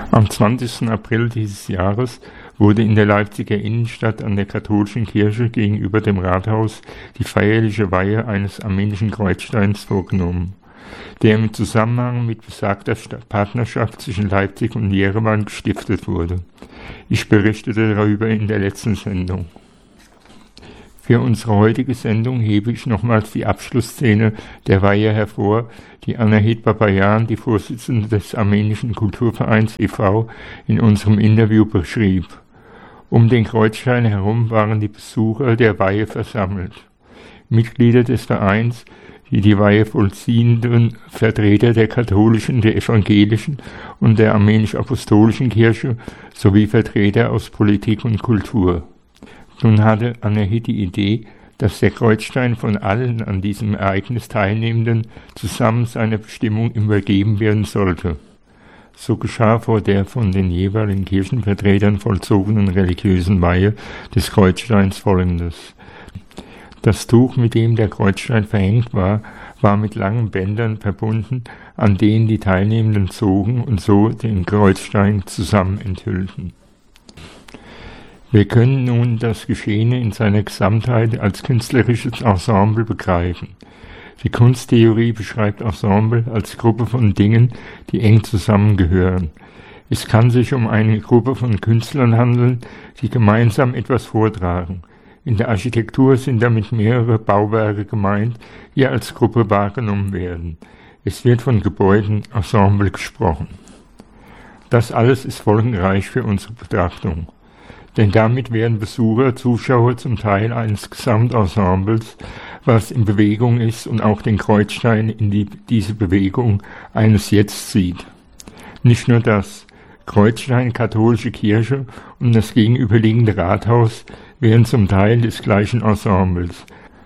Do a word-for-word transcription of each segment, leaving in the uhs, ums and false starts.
Am zwanzigsten April dieses Jahres wurde in der Leipziger Innenstadt an der Katholischen Kirche gegenüber dem Rathaus die feierliche Weihe eines armenischen Kreuzsteins vorgenommen, der im Zusammenhang mit besagter Partnerschaft zwischen Leipzig und Jerewan gestiftet wurde. Ich berichtete darüber in der letzten Sendung. Für unsere heutige Sendung hebe ich nochmals die Abschlussszene der Weihe hervor, die Anahit Babayan, die Vorsitzende des Armenischen Kulturvereins e V, in unserem Interview beschrieb. Um den Kreuzstein herum waren die Besucher der Weihe versammelt. Mitglieder des Vereins, die die Weihe vollziehenden Vertreter der katholischen, der evangelischen und der armenisch-apostolischen Kirche sowie Vertreter aus Politik und Kultur. Nun hatte Anahit die Idee, dass der Kreuzstein von allen an diesem Ereignis Teilnehmenden zusammen seiner Bestimmung übergeben werden sollte. So geschah vor der von den jeweiligen Kirchenvertretern vollzogenen religiösen Weihe des Kreuzsteins Folgendes. Das Tuch, mit dem der Kreuzstein verhängt war, war mit langen Bändern verbunden, an denen die Teilnehmenden zogen und so den Kreuzstein zusammen enthüllten. Wir können nun das Geschehene in seiner Gesamtheit als künstlerisches Ensemble begreifen. Die Kunsttheorie beschreibt Ensemble als Gruppe von Dingen, die eng zusammengehören. Es kann sich um eine Gruppe von Künstlern handeln, die gemeinsam etwas vortragen. In der Architektur sind damit mehrere Bauwerke gemeint, die als Gruppe wahrgenommen werden. Es wird von Gebäuden Ensemble gesprochen. Das alles ist folgenreich für unsere Betrachtung. Denn damit werden Besucher, Zuschauer zum Teil eines Gesamtensembles, was in Bewegung ist und auch den Kreuzstein in die, diese Bewegung eines Jetzt sieht. Nicht nur das, Kreuzstein, katholische Kirche und das gegenüberliegende Rathaus werden zum Teil des gleichen Ensembles.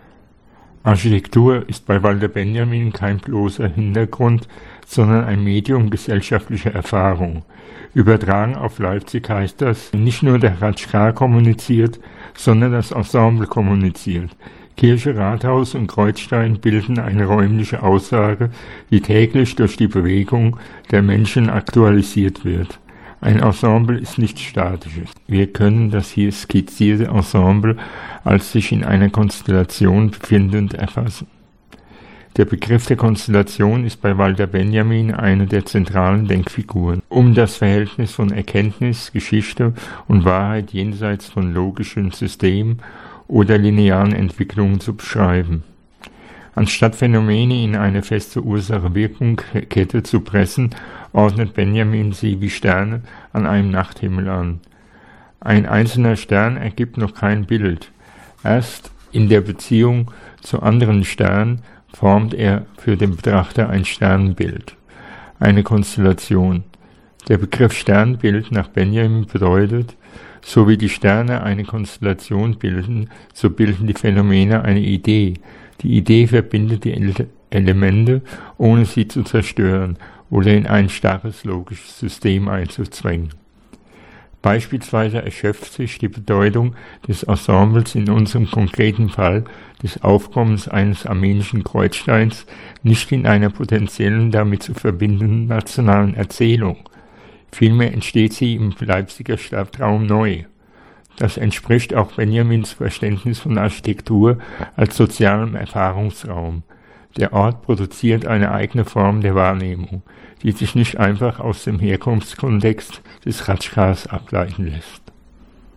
Architektur ist bei Walter Benjamin kein bloßer Hintergrund, sondern ein Medium gesellschaftlicher Erfahrung. Übertragen auf Leipzig heißt das, nicht nur der Ratschkar kommuniziert, sondern das Ensemble kommuniziert. Kirche, Rathaus und Kreuzstein bilden eine räumliche Aussage, die täglich durch die Bewegung der Menschen aktualisiert wird. Ein Ensemble ist nichts Statisches. Wir können das hier skizzierte Ensemble als sich in einer Konstellation befindend erfassen. Der Begriff der Konstellation ist bei Walter Benjamin eine der zentralen Denkfiguren, um das Verhältnis von Erkenntnis, Geschichte und Wahrheit jenseits von logischen Systemen oder linearen Entwicklungen zu beschreiben. Anstatt Phänomene in eine feste Ursache-Wirkung-Kette zu pressen, ordnet Benjamin sie wie Sterne an einem Nachthimmel an. Ein einzelner Stern ergibt noch kein Bild. Erst in der Beziehung zu anderen Sternen formt er für den Betrachter ein Sternbild, eine Konstellation. Der Begriff Sternbild nach Benjamin bedeutet, so wie die Sterne eine Konstellation bilden, so bilden die Phänomene eine Idee. Die Idee verbindet die Ele- Elemente, ohne sie zu zerstören oder in ein starres logisches System einzuzwängen. Beispielsweise erschöpft sich die Bedeutung des Ensembles in unserem konkreten Fall des Aufkommens eines armenischen Kreuzsteins nicht in einer potenziellen damit zu verbindenden nationalen Erzählung. Vielmehr entsteht sie im Leipziger Stadtraum neu. Das entspricht auch Benjamins Verständnis von Architektur als sozialem Erfahrungsraum. Der Ort produziert eine eigene Form der Wahrnehmung, die sich nicht einfach aus dem Herkunftskontext des Ratschkars ableiten lässt.